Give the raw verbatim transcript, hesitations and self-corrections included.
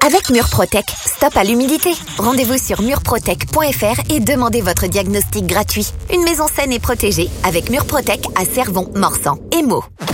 Avec Murprotec, stop à l'humidité. Rendez-vous sur murprotec point f r et demandez votre diagnostic gratuit. Une maison saine et protégée avec Murprotec à Cervon, Morsan et Meaux.